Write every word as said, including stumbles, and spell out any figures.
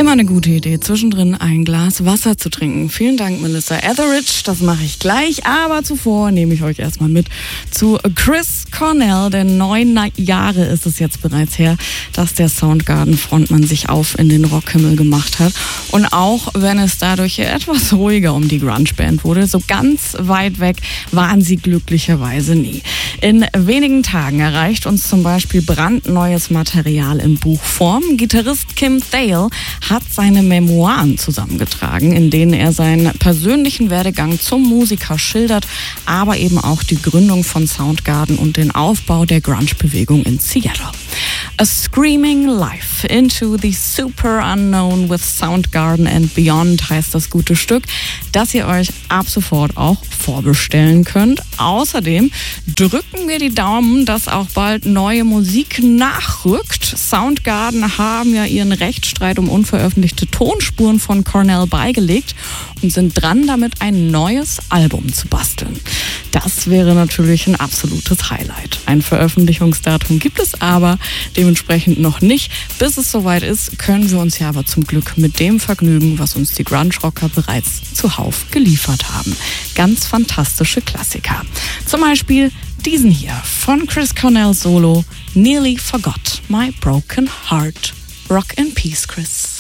Immer eine gute Idee, zwischendrin ein Glas Wasser zu trinken. Vielen Dank, Melissa Etheridge. Das mache ich gleich. Aber zuvor nehme ich euch erstmal mit zu Chris Cornell. Denn neun Jahre ist es jetzt bereits her, dass der Soundgarden-Frontmann sich auf in den Rockhimmel gemacht hat. Und auch wenn es dadurch etwas ruhiger um die Grunge-Band wurde, so ganz weit weg waren sie glücklicherweise nie. In wenigen Tagen erreicht uns zum Beispiel brandneues Material in Buchform. Gitarrist Kim Thale hat seine Memoiren zusammengetragen, in denen er seinen persönlichen Werdegang zum Musiker schildert, aber eben auch die Gründung von Soundgarden und den Aufbau der Grunge-Bewegung in Seattle. A Screaming Life into the Super Unknown with Soundgarden and Beyond heißt das gute Stück, das ihr euch ab sofort auch vorbestellen könnt. Außerdem drücken wir die Daumen, dass auch bald neue Musik nachrückt. Soundgarden haben ja ihren Rechtsstreit um unveröffentlichte Tonspuren von Cornell beigelegt und sind dran, damit ein neues Album zu basteln. Das wäre natürlich ein absolutes Highlight. Ein Veröffentlichungsdatum gibt es aber dementsprechend noch nicht. Bis es soweit ist, können wir uns ja aber zum Glück mit dem vergnügen, was uns die Grunge-Rocker bereits zuhauf geliefert haben. Ganz fantastische Klassiker. Zum Beispiel diesen hier von Chris Cornell Solo, Nearly Forgot My Broken Heart. Rock in Peace, Chris.